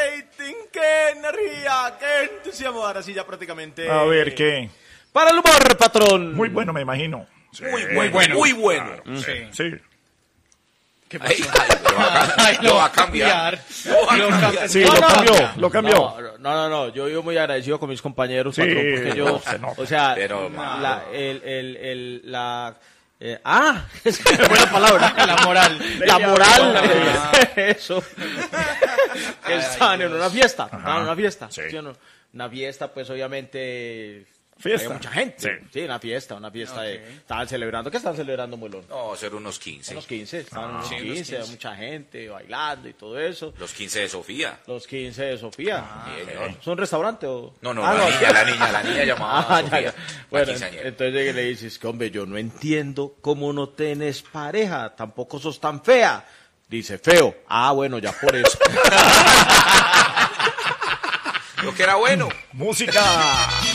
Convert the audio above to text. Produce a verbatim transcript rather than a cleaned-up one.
rating, qué energía, qué entusiasmo. Ahora sí, ya prácticamente. A ver, ¿qué? Para el humor, patrón. Muy bueno, me imagino. Sí, muy bueno, muy bueno. Muy bueno. Claro, sí. sí. ¿Qué pasó? Ay, ay, lo va a cambiar. Lo va a cambiar. Sí, lo cambió, lo cambió. No, no, no, yo vivo muy agradecido con mis compañeros, sí, patrón, porque yo, no, o sea, pero, la, el, el, el, la, eh, ah, es que fue la palabra. La moral. La moral, ah. Eso. Que estaban en una fiesta, Ajá. estaban en una fiesta, Sí. ¿sí o no? Una fiesta, pues, obviamente... Fiesta. Había mucha gente. Sí. Sí, una fiesta, una fiesta. Okay. De, estaban celebrando. ¿Qué estaban celebrando, Molón? No, ser unos quince. Unos quince. Estaban Ah, unos sí, quince, unos quince. mucha gente bailando y todo eso. Los quince de Sofía. Los quince de Sofía. Sí, señor. ¿Es un restaurante o...? No, no, Ah, la niña, la niña, la niña llamada Ah, ya, Sofía. ya. La Bueno, quinceañera. entonces llega y le dices que, hombre, yo no entiendo cómo no tenés pareja. Tampoco sos tan fea. Dice, feo. Ah, bueno, ya por eso. Lo que era bueno. Música.